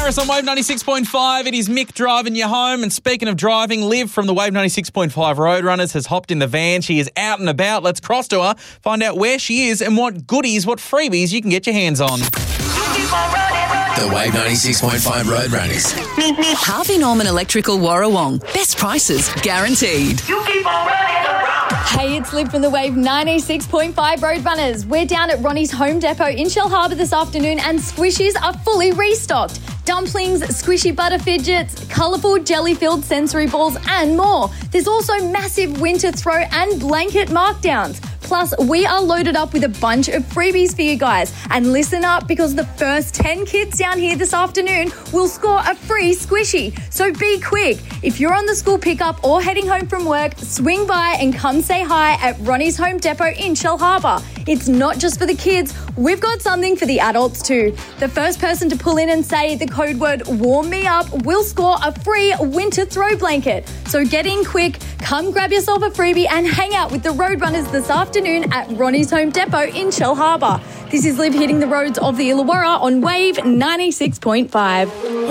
Harris on Wave 96.5. It is Mick driving you home. And speaking of driving, Liv from the Wave 96.5 Roadrunners has hopped in the van. She is out and about. Let's cross to her, find out where she is and what goodies, what freebies you can get your hands on. The Wave 96.5 Roadrunners. Harvey Norman Electrical Warrawong. Best prices guaranteed. Hey, it's Liv from the Wave 96.5 Roadrunners. We're down at Ronnie's Home Depot in Shell Harbour this afternoon and squishies are fully restocked. Dumplings, squishy butter fidgets, colourful jelly-filled sensory balls and more. There's also massive winter throw and blanket markdowns. Plus, we are loaded up with a bunch of freebies for you guys. And listen up, because the first 10 kids down here this afternoon will score a free squishy. So be quick. If you're on the school pickup or heading home from work, swing by and come say hi at Ronnie's Home Depot in Shell Harbour. It's not just for the kids. We've got something for the adults too. The first person to pull in and say the code word warm me up will score a free winter throw blanket. So get in quick, come grab yourself a freebie and hang out with the Roadrunners this afternoon at Ronnie's Home Depot in Shell Harbour. This is Liv hitting the roads of the Illawarra on Wave 96.5.